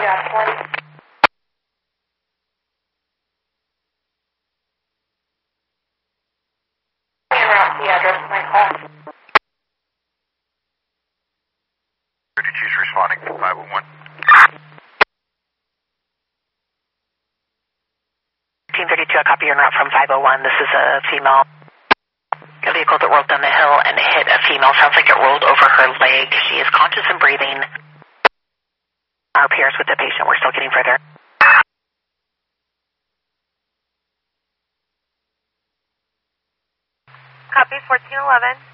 The address of my call. She's responding to 501. 1832, I copy your route from 501. This is a female. A vehicle that rolled down the hill and hit a female. Sounds like it rolled over her leg. She is conscious and breathing. Our peers with the patient. We're still getting further. Copy 1411.